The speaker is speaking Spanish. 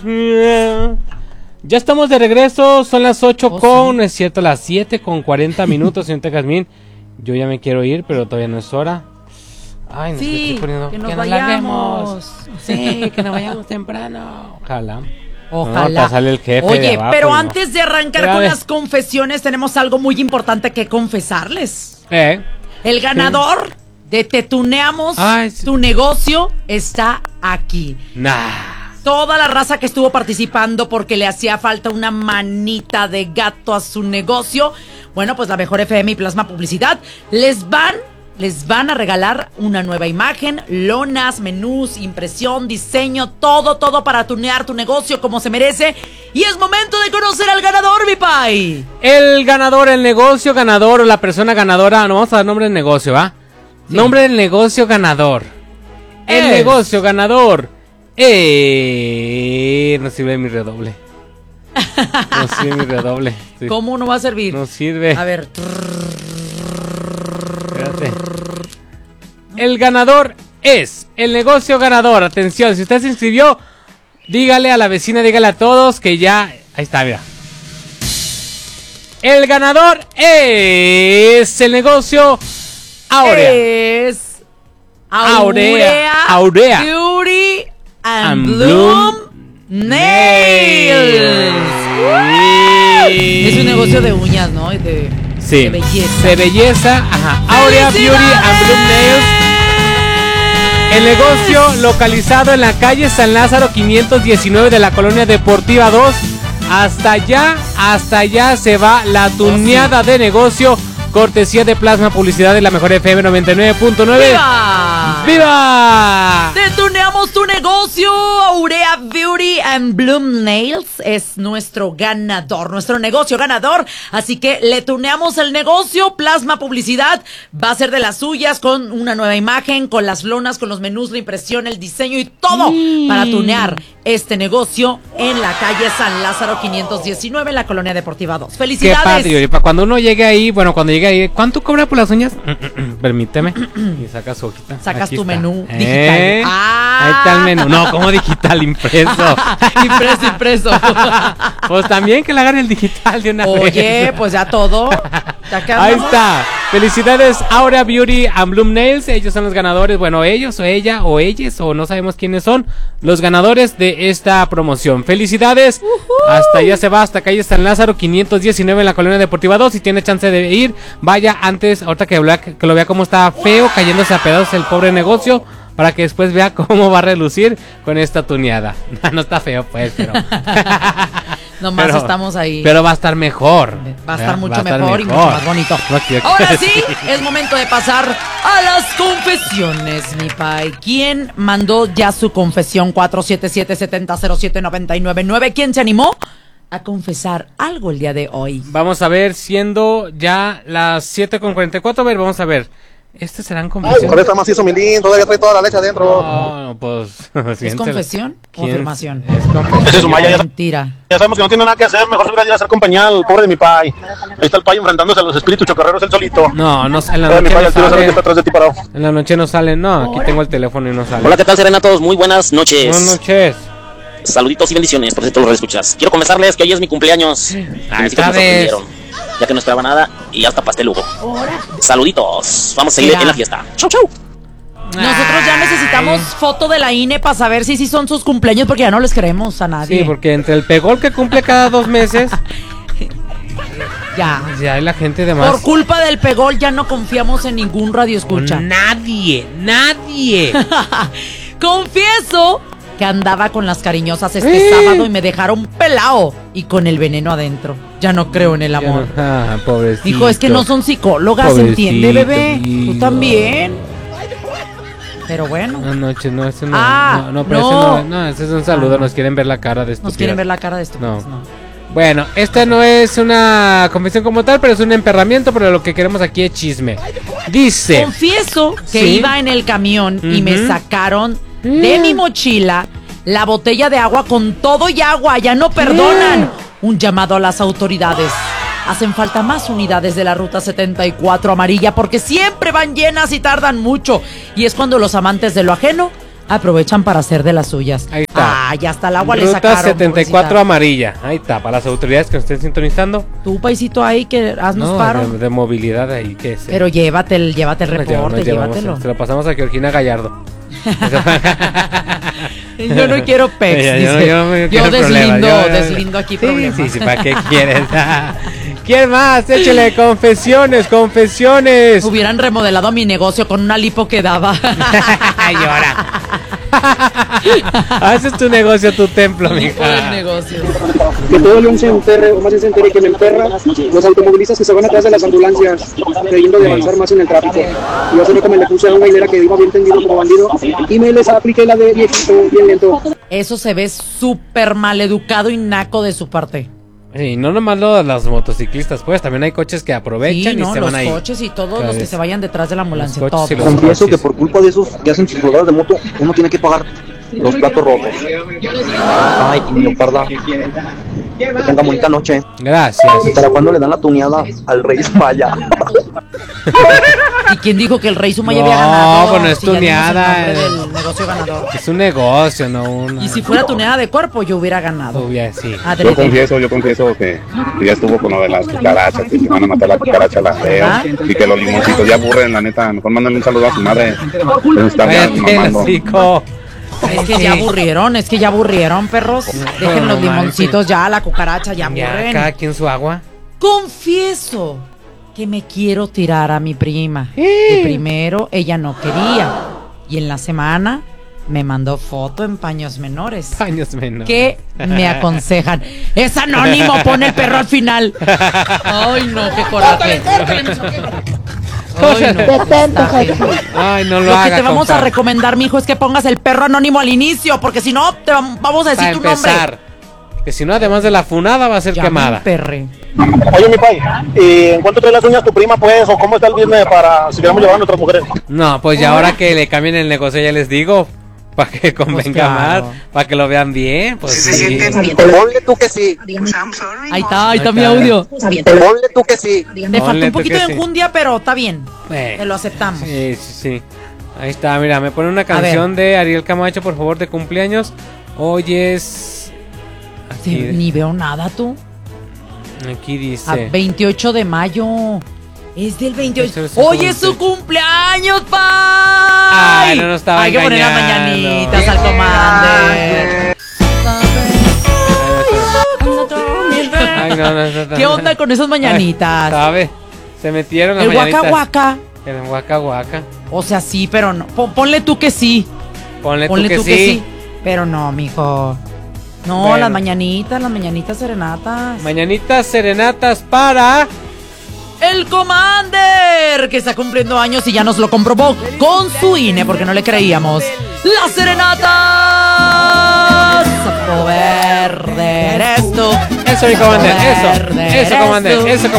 Ya estamos de regreso, son las 8 con, es cierto, las 7 con 40 minutos, señorita Jazmín. Yo ya me quiero ir, pero todavía no es hora. Ay, sí, que nos vayamos. Sí, que nos vayamos temprano. Ojalá. Ojalá. No, sale el jefe. Oye, pero antes de arrancar con las confesiones, tenemos algo muy importante que confesarles. El ganador de Te Tuneamos tu negocio está aquí. Toda la raza que estuvo participando porque le hacía falta una manita de gato a su negocio. Bueno, pues la Mejor FM y Plasma Publicidad les van a regalar una nueva imagen, lonas, menús, impresión, diseño, todo para tunear tu negocio como se merece. Y es momento de conocer al ganador, mi pai. El ganador, el negocio ganador o la persona ganadora. No vamos a dar nombre del negocio, ¿va? Sí. Nombre del negocio ganador. El negocio ganador. No sirve mi redoble. No sirve mi redoble. Sí. ¿Cómo no va a servir? No sirve. A ver. Espérate. El ganador es el negocio ganador. Atención, si usted se inscribió, dígale a la vecina, dígale a todos que ya... Ahí está, mira. El ganador es el negocio Aurea. Es Aurea Beauty and Bloom Nails. Es un negocio de uñas, ¿no? De belleza. De belleza, ajá. Aurea Beauty and Bloom Nails. El negocio localizado en la calle San Lázaro 519 de la Colonia Deportiva 2. Hasta allá se va la tuneada de negocio. Cortesía de Plasma Publicidad de la Mejor FM 99.9. ¡Viva! ¡Viva! Te tuneamos tu negocio. Aurea Beauty and Bloom Nails es nuestro ganador, nuestro negocio ganador. Así que le tuneamos el negocio. Plasma Publicidad va a ser de las suyas con una nueva imagen, con las lonas, con los menús, la impresión, el diseño y todo para tunear este negocio en la calle San Lázaro 519 en la Colonia Deportiva 2. ¡Felicidades! Qué padre. Cuando uno llegue ahí, bueno, cuando llegue ahí, ¿cuánto cobra por las uñas? Permíteme. Y saca su hojita. Sacas aquí tu está. menú digital. Ahí está el menú. No, ¿cómo digital? Impreso. Impreso. Pues también que le hagan el digital de una vez. Oye, pues ya todo. Ahí está. Felicidades, Aurea Beauty and Bloom Nails. Ellos son los ganadores. Bueno, ellos o ella o ellas o no sabemos quiénes son los ganadores de esta promoción. Felicidades. Hasta allá se va, hasta calle San Lázaro 519 en la Colonia Deportiva 2. Si tiene chance de ir, vaya antes, ahorita que lo vea cómo está feo, cayéndose a pedazos el pobre negocio, para que después vea cómo va a relucir con esta tuneada. No está feo, pues, pero... Nomás estamos ahí. Pero va a estar mejor. Va a estar mucho mejor y mucho más bonito. Ahora sí, es momento de pasar a las confesiones, mi pai. ¿Quién mandó ya su confesión? 477-7007-999. ¿Quién se animó a confesar algo el día de hoy? Vamos a ver, siendo ya las 7:44, a ver, vamos a ver. ¿Estos serán confesiones? Ay, con esta macizo, mi lindo, todavía trae toda la leche adentro. No, pues... ¿Es confesión o afirmación? Es confesión. Ese es su maya, mentira. Ya sabemos que no tiene nada que hacer, mejor se hubiera ido a hacer compañía al pobre de mi pai. Ahí está el pai enfrentándose a los espíritus chocarreros él solito. No, en la noche no sale. En la noche no sale, no, aquí tengo el teléfono y no sale. Hola, ¿qué tal, serenatos? Muy buenas noches. Buenas noches. Saluditos y bendiciones, por cierto, los escuchas. Quiero confesarles que hoy es mi cumpleaños. Esta vez. Ya que no esperaba nada y hasta pastel hubo. Saluditos. Vamos a seguir en la fiesta. Chau, chau. Nosotros ya necesitamos foto de la INE para saber si sí son sus cumpleaños, porque ya no les creemos a nadie. Sí, porque entre el pegol que cumple cada 2 meses... Ya hay la gente de más. Por culpa del pegol ya no confiamos en ningún radioescucha. Nadie. Confieso que andaba con las cariñosas este sábado y me dejaron pelao y con el veneno adentro. Ya no creo en el amor. Pobrecito. Dijo, es que no son psicólogas, pobrecito, ¿entiende, bebé? hijo. Tú también. Pero bueno. Anoche, no, ese no. Ese es un saludo. Nos quieren ver la cara de estúpidos. Nos quieren ver la cara de estúpidos. No. Bueno, esta no es una confesión como tal, pero es un emperramiento, pero lo que queremos aquí es chisme. Dice... Confieso que iba en el camión y me sacaron de mi mochila la botella de agua con todo y agua. Ya no perdonan. Un llamado a las autoridades. Hacen falta más unidades de la ruta 74 amarilla porque siempre van llenas y tardan mucho. Y es cuando los amantes de lo ajeno aprovechan para hacer de las suyas. Ahí está. ya hasta el agua le Ruta sacaron. 74 pobrecita. amarilla. Ahí está, para las autoridades que nos estén sintonizando. Tú, paisito, ahí que haznos paro. De movilidad ahí, que es. Pero llévate el reporte, llévatelo. Se lo pasamos a Georgina Gallardo. Yo no quiero pex, dice. Yo deslindo aquí problemas. Sí, ¿para qué quieres? ¿Quién más? Échale, confesiones. Hubieran remodelado mi negocio con una lipo que daba. Llora. Haces tu negocio, tu templo, mija. Que todo León se enterre, o más bien se entere que me emperra los automovilistas que se van atrás de las ambulancias, creyendo de avanzar más en el tráfico. Yo hace rato me le puse a una hilera que iba bien tendido como bandido y me les apliqué la de viejito, bien lento. Eso se ve súper mal educado y naco de su parte. Sí, no nomás los motociclistas, pues también hay coches que aprovechan y se van ahí. Los coches y todos los que se vayan detrás de la ambulancia. Confieso que por culpa de esos que hacen sus rodadas de moto, uno tiene que pagar los platos rojos. Ay, y Leoparda, que tenga bonita noche. Gracias. ¿Para cuándo le dan la tuneada al Rey Sumaya? ¿Y quién dijo que el Rey Sumaya había ganado? No, pues no es tuneada. Del negocio ganador. Es un negocio, no una. Y si fuera tuneada de cuerpo, yo hubiera ganado. Sí. Yo confieso que ya estuvo con lo de las cucarachas, que van a matar la cucaracha a la fea, y que los limoncitos ya aburren, la neta. Mejor mándale un saludo a su madre. Es que ya aburrieron, perros. Dejen los limoncitos ya, la cucaracha, ya aburren. Cada quien su agua. Confieso que me quiero tirar a mi prima. Que primero ella no quería. Y en la semana me mandó foto en paños menores. ¿Qué me aconsejan? Es anónimo, pone el perro al final. Ay, no, qué coraje. Ay, no lo que te vamos a recomendar, mijo, es que pongas el perro anónimo al inicio, porque si no, te vamos a decir tu nombre. Que si no, además de la funada, va a ser quemada. Perre. Oye, mi pai, ¿en cuánto trae las uñas tu prima, pues? ¿O cómo está el business para si queremos llevar a nuestras mujeres? No, pues ya ahora que le cambien el negocio, ya les digo. Para que convenga más, para que lo vean bien. Pues sí. Ponle tú que sí. Ahí está mi audio. Ponle tú que sí. Le falta un poquito de enjundia, pero está bien. Te lo aceptamos. Sí. Ahí está, mira, me pone una canción de Ariel Camacho, por favor, de cumpleaños. Hoy es... Ni veo nada, tú. Aquí dice... 28 de mayo. Es del 28. Hoy es su cumpleaños, pa. Ay, no estaba Hay que poner las mañanitas al Commander. No. ¿Qué onda con esas mañanitas? ¿Sabe? Se metieron las el mañanitas. El waka. El waka. O sea, sí, pero no. Ponle tú que sí. Ponle tú que sí. Pero no, mijo. No, bueno. Las mañanitas serenatas. Mañanitas serenatas para... El Commander, que está cumpliendo años y ya nos lo comprobó con su INE, porque no le creíamos. ¡Las serenatas! Poder eres tú. Eso, mi Commander, eso, Commander.